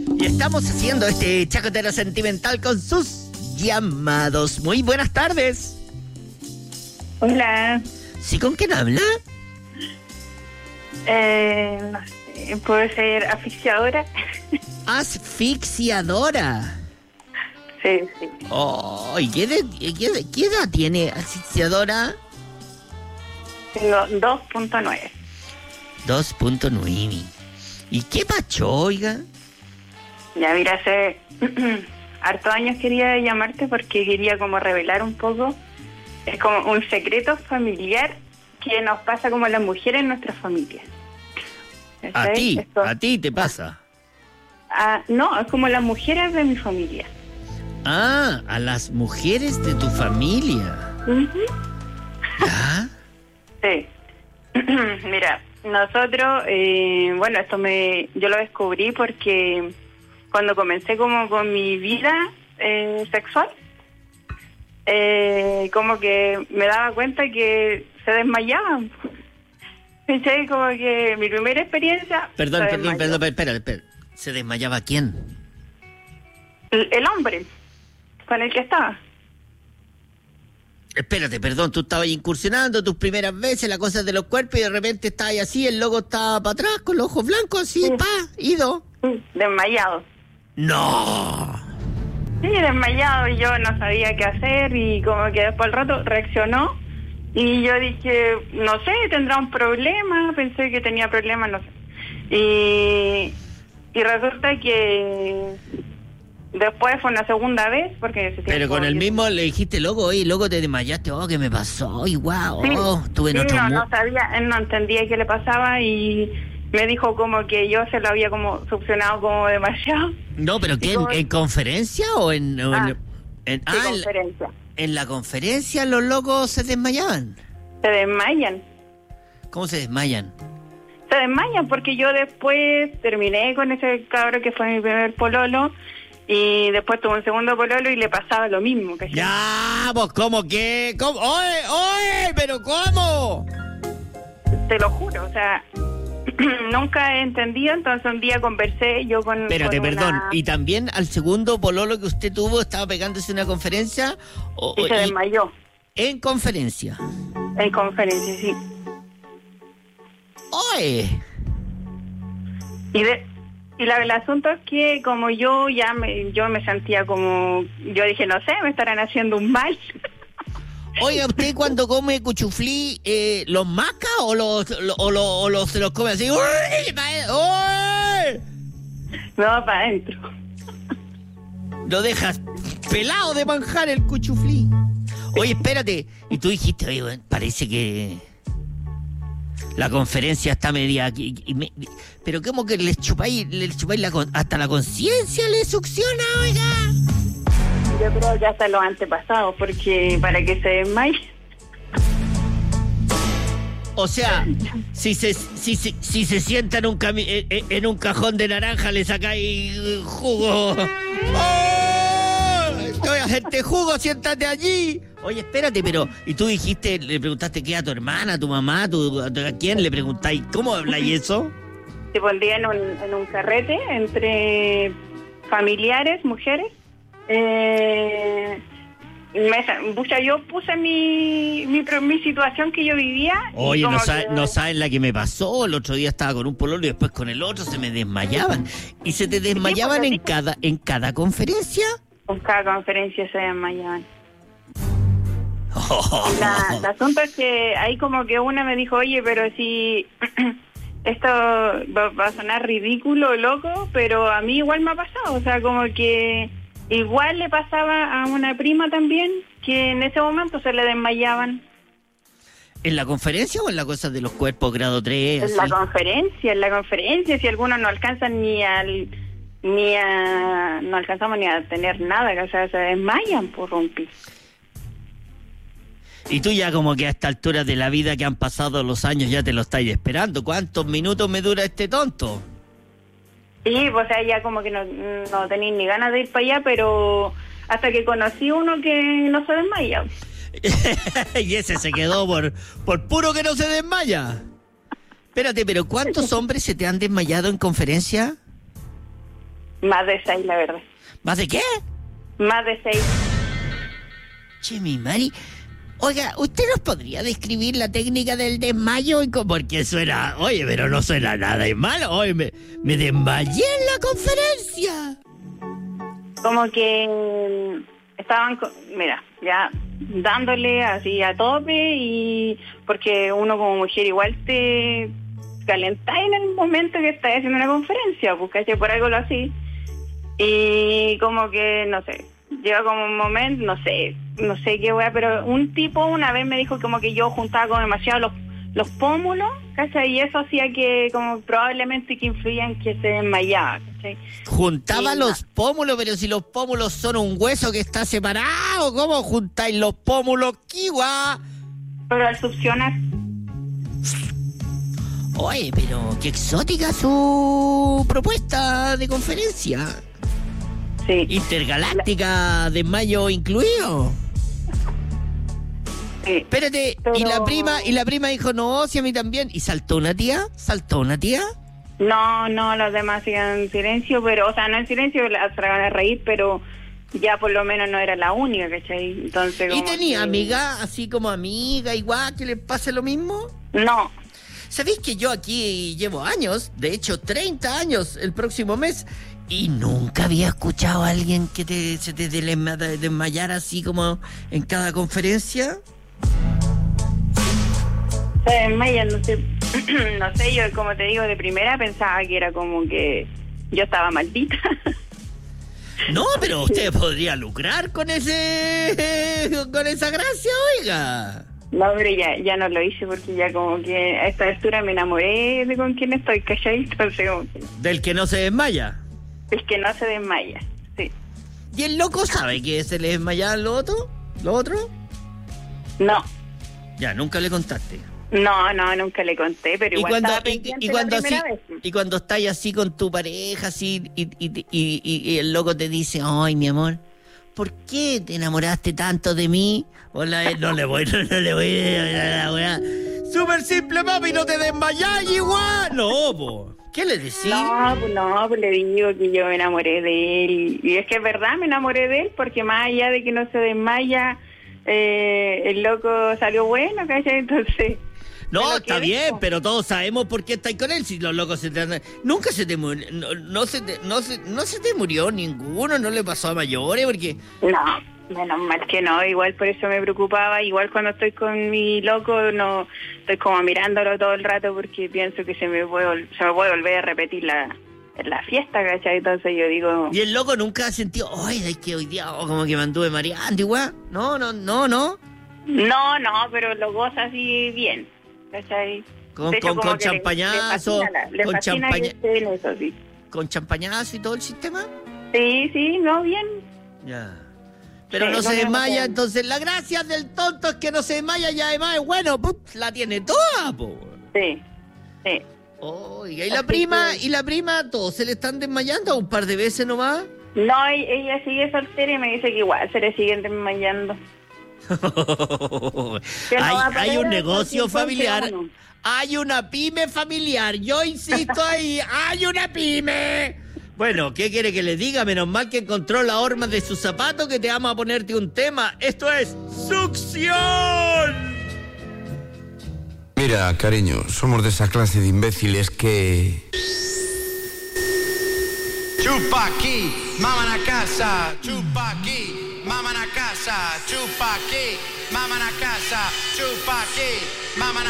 Y estamos haciendo este chacotero sentimental con sus llamados. Muy buenas tardes. Hola. ¿Sí, con quién habla? No sé, ¿puede ser asfixiadora? Asfixiadora. Sí, sí. Oh, ¿y qué edad tiene asfixiadora? Tengo 2.9. 2.9. ¿Y qué pacho, oiga? Ya, mira, hace hartos años quería llamarte porque quería como revelar un poco. Es como un secreto familiar que nos pasa como a las mujeres en nuestra familia. ¿A ti te pasa? No, es como las mujeres de mi familia. Ah, a las mujeres de tu familia. Uh-huh. ¿Ya? Sí. Mira, nosotros, bueno, yo lo descubrí porque cuando comencé como con mi vida sexual, como que me daba cuenta que se desmayaban. Pensé como que mi primera experiencia... Perdón, espera. ¿Se desmayaba quién? El hombre con el que estaba. Espérate, perdón, tú estabas incursionando tus primeras veces, la cosa de los cuerpos, y de repente estabas así, el loco estaba para atrás, con los ojos blancos, así, Sí. ido. Desmayado. ¡No! Sí, desmayado, y yo no sabía qué hacer, y como que después al rato reaccionó, y yo dije, no sé, tendrá un problema, pensé que tenía problemas, no sé. Y resulta que después fue una segunda vez, porque... Pero con el mismo le dijiste, loco, oye, loco, te desmayaste, oh, ¿qué me pasó? Y wow, Sí, estuve en sí, otro no sabía, él no entendía qué le pasaba, y me dijo como que yo se lo había como succionado como demasiado. No, pero ¿qué? ¿En conferencia o en...? Conferencia. En la conferencia los locos se desmayaban. Se desmayan. ¿Cómo se desmayan? Se desmayan porque yo después terminé con ese cabro que fue mi primer pololo, y después tuve un segundo pololo y le pasaba lo mismo. ¿Cachai? Ya, pues, ¿cómo qué? ¿Cómo? ¡Oye! ¿Pero cómo? Te lo juro, o sea, nunca he entendido. Entonces un día conversé yo con... Espérate, con perdón. ¿Y también al segundo pololo que usted tuvo estaba pegándose una conferencia? Y se desmayó. ¿En conferencia? En conferencia, sí. ¡Oye! Y el asunto es que como yo me sentía como... Yo dije, no sé, me estarán haciendo un mal. Oiga, ¿usted cuando come cuchuflí, los masca o se los come así? ¡Uy! No, para adentro. Lo dejas pelado de manjar el cuchuflí. Oye, espérate. Y tú dijiste, oye, bueno, parece que la conferencia está media aquí. Pero ¿cómo que les chupáis hasta la conciencia le succiona, oiga? Yo creo que hasta los antepasados, porque para que se desmaye. O sea, si se sienta en un cajón de naranja, le sacáis jugo. ¡Oh! Te voy a hacerte jugo, siéntate allí. Oye, espérate, pero... Y tú dijiste, le preguntaste qué a tu hermana, a tu mamá, a quién le preguntáis, ¿cómo habláis eso? Se pondría en un carrete entre familiares, mujeres. Yo puse mi situación que yo vivía. Oye, no saben la que me pasó. El otro día estaba con un pololo y después con el otro se me desmayaban. ¿Y se te desmayaban en cada conferencia? En cada conferencia se desmayaban. El asunto es que ahí como que una me dijo, oye, pero si esto va a sonar ridículo, loco, pero a mí igual me ha pasado. O sea, como que igual le pasaba a una prima también, que en ese momento se le desmayaban. ¿En la conferencia o en la cosa de los cuerpos grado 3? En la conferencia, si algunos no alcanzan no alcanzamos ni a tener nada, o sea, se desmayan por romper. Y tú ya como que a esta altura de la vida que han pasado los años ya te lo estáis esperando. ¿Cuántos minutos me dura este tonto? Sí, pues, o sea, ya como que no tenía ni ganas de ir para allá, pero hasta que conocí uno que no se desmaya. Y ese se quedó por puro que no se desmaya. Espérate, pero ¿cuántos hombres se te han desmayado en conferencia? Más de 6, la verdad. ¿Más de qué? Más de 6. Che, mi Mari. Oiga, ¿usted nos podría describir la técnica del desmayo? Porque suena... Oye, pero no suena nada de malo. Oye, me desmayé en la conferencia. Como que estaban, mira, ya dándole así a tope, y porque uno como mujer igual te calentás en el momento que estás haciendo una conferencia, pues, ¿cachai? Por algo lo así. Y como que, no sé, llega como un momento, no sé qué wea, pero un tipo una vez me dijo como que yo juntaba como demasiado los pómulos, ¿cachai? Y eso hacía que como probablemente que influía en que se desmayaba, ¿cachai? Juntaba los pómulos, pero si los pómulos son un hueso que está separado, ¿cómo juntáis los pómulos, kiwa? Pero al succionar. Oye, pero qué exótica su propuesta de conferencia. Sí. Intergaláctica, desmayo incluido. Sí. Espérate, Pero... y la prima dijo, no, si a mí también. ¿Y saltó una tía? No, los demás sigan en silencio, pero, o sea, no en silencio, se van a reír, pero ya por lo menos no era la única, ¿cachai? Entonces, ¿y tenía amiga, así como amiga, igual, que le pase lo mismo? No. ¿Sabéis que yo aquí llevo años, de hecho 30 años el próximo mes, y nunca había escuchado a alguien que se te desmayara así como en cada conferencia? Se desmayan, no sé, no sé, yo como te digo, de primera pensaba que era como que yo estaba maldita. No, pero usted podría lucrar con esa gracia, oiga. No, pero ya no lo hice porque ya como que a esta altura me enamoré de con quién estoy, ¿cachai? Entonces como que... ¿Del que no se desmaya? Es que no se desmaya, sí. ¿Y el loco sabe que se le desmayaban lo otro? No. Ya, nunca le contaste. No, nunca le conté, pero igual estaba pendiente la primera vez. Y cuando estás así con tu pareja, así, y el loco te dice, ay, mi amor, ¿por qué te enamoraste tanto de mí? Hola, no le voy a la weá. Súper simple, papi, no te desmayás igual. No, po. ¿Qué le decís? No, pues le digo que yo me enamoré de él. Y es que es verdad, me enamoré de él, porque más allá de que no se desmaya, el loco salió bueno, ¿cachai? Entonces... No, está bien, pero todos sabemos por qué estáis con él. Si los locos nunca se te murió, no se te murió ninguno, no le pasó a mayores, porque... No, menos mal que no, igual por eso me preocupaba. Igual cuando estoy con mi loco, no estoy como mirándolo todo el rato porque pienso que se me puede volver a repetir la fiesta, ¿cachai? Entonces yo digo... ¿Y el loco nunca ha sentido, ay, es que hoy día como que me anduve mareando igual? No. No, pero lo goza así bien, ¿cachai? Con champañazo, con champañazo y todo el sistema. Sí, no, bien. Ya. Pero sí, no se desmaya, entonces la gracia del tonto es que no se desmaya y además es bueno, la tiene toda, po. Sí. Oiga, ¿y la prima todos se le están desmayando un par de veces nomás? No, ella sigue soltera y me dice que igual se le siguen desmayando. Hay un negocio familiar, hay una pyme familiar, yo insisto ahí, hay una pyme. Bueno, ¿qué quiere que le diga? Menos mal que encontró la horma de su zapato, que te vamos a ponerte un tema. Esto es Succión. Mira, cariño, somos de esa clase de imbéciles que... Chupa aquí, mamá na casa, chupa aquí, mamá na casa, chupa aquí, mamá na casa, chupa aquí, mamá na